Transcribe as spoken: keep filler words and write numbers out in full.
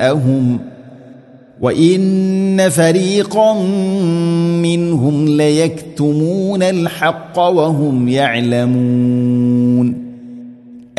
أهم وإن فريقا منهم ليكتمون الحق وهم يعلمون